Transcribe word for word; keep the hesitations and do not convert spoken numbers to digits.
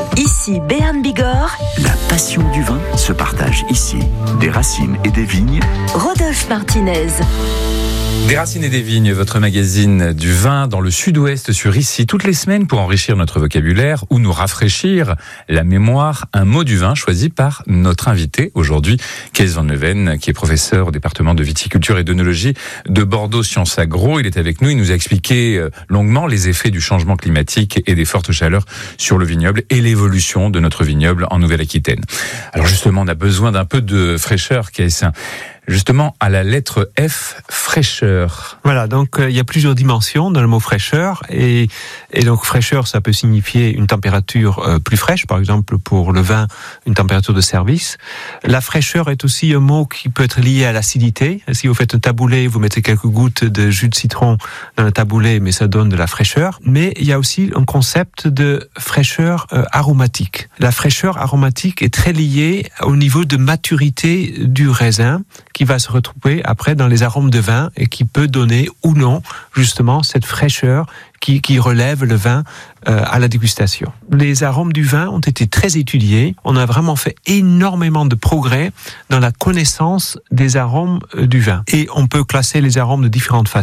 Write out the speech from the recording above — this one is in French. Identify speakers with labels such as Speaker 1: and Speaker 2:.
Speaker 1: Ici Béarn Bigorre.
Speaker 2: La passion du vin se partage ici. Des racines et des vignes.
Speaker 1: Rodolphe Martinez.
Speaker 3: Des racines et des vignes, votre magazine du vin dans le sud-ouest sur Ici, toutes les semaines pour enrichir notre vocabulaire ou nous rafraîchir la mémoire. Un mot du vin choisi par notre invité aujourd'hui, Kees van Leuven, qui est professeur au département de viticulture et d'œnologie de Bordeaux Sciences Agro. Il est avec nous, il nous a expliqué longuement les effets du changement climatique et des fortes chaleurs sur le vignoble et l'évolution de notre vignoble en Nouvelle-Aquitaine. Alors justement, on a besoin d'un peu de fraîcheur, Kees. Justement, à la lettre F, fraîcheur.
Speaker 4: Voilà, donc euh, il y a plusieurs dimensions dans le mot fraîcheur. Et, et donc fraîcheur, ça peut signifier une température euh, plus fraîche, par exemple pour le vin, une température de service. La fraîcheur est aussi un mot qui peut être lié à l'acidité. Si vous faites un taboulé, vous mettez quelques gouttes de jus de citron dans le taboulé, mais ça donne de la fraîcheur. Mais il y a aussi un concept de fraîcheur euh, aromatique. La fraîcheur aromatique est très liée au niveau de maturité du raisin, qui va se retrouver après dans les arômes de vin et qui peut donner ou non justement cette fraîcheur qui, qui relève le vin euh, à la dégustation. Les arômes du vin ont été très étudiés. On a vraiment fait énormément de progrès dans la connaissance des arômes euh, du vin. Et on peut classer les arômes de différentes façons.